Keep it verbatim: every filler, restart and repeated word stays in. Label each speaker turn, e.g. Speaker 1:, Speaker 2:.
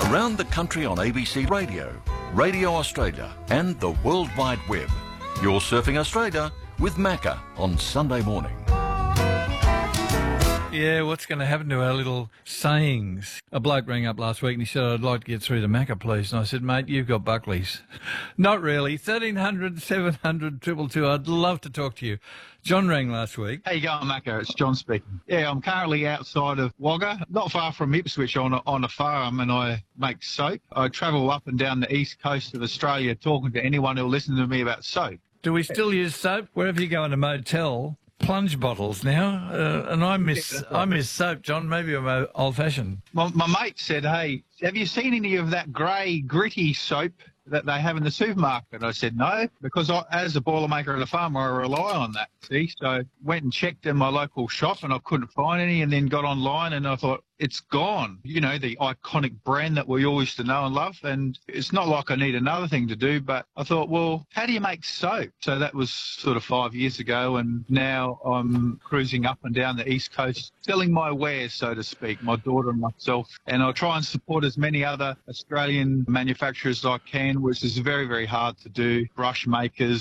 Speaker 1: Around the country on A B C Radio, Radio Australia and the World Wide Web. You're surfing Australia with Macca on Sunday morning.
Speaker 2: Yeah, what's going to happen to our little sayings? A bloke rang up last week and he said, I'd like to get through to Macca, please. And I said, mate, you've got Buckley's. Not really. thirteen hundred, seven hundred, two two two. I'd love to talk to you. John rang last week.
Speaker 3: How you going, Macca? It's John speaking. Yeah, I'm currently outside of Wagga, not far from Ipswich, on a, on a farm, and I make soap. I travel up and down the east coast of Australia talking to anyone who'll listen to me about soap.
Speaker 2: Do we still use soap? Wherever you go in a motel, plunge bottles now, uh, and I miss I miss soap, John. Maybe I'm uh, old-fashioned.
Speaker 3: My, my mate said, hey, have you seen any of that grey, gritty soap that they have in the supermarket? I said, no, because I, as a boilermaker and a farmer, I rely on that, see? So went and checked in my local shop and I couldn't find any, and then got online and I thought, it's gone. You know, the iconic brand that we all used to know and love. And it's not like I need another thing to do, but I thought, well, how do you make soap? So that was sort of five years ago, and now I'm cruising up and down the East Coast, selling my wares, so to speak, my daughter and myself. And I'll try and support as many other Australian manufacturers as I can, which is very, very hard to do. Brush makers,